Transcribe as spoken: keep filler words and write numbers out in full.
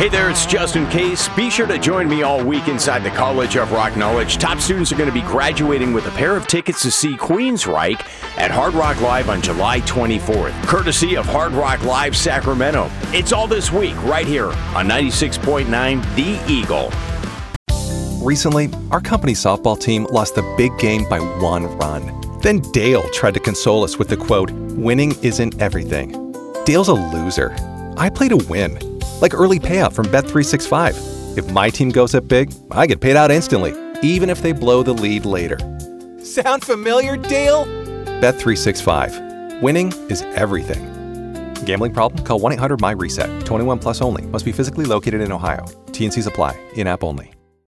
Hey there, it's Justin Case. Be sure to join me all week inside the College of Rock Knowledge. Top students are going to be graduating with a pair of tickets to see Queensryche at Hard Rock Live on July twenty-fourth, courtesy of Hard Rock Live Sacramento. It's all this week right here on ninety-six point nine The Eagle. Recently, our company softball team lost the big game by one run. Then Dale tried to console us with the quote, "Winning isn't everything." Dale's a loser. I play to win. Like early payout from Bet three sixty-five. If my team goes up big, I get paid out instantly, even if they blow the lead later. Sound familiar, Dale? Bet three sixty-five. Winning is everything. Gambling problem? Call one eight hundred M Y RESET. twenty-one plus only. Must be physically located in Ohio. T and Cs apply. In-app only.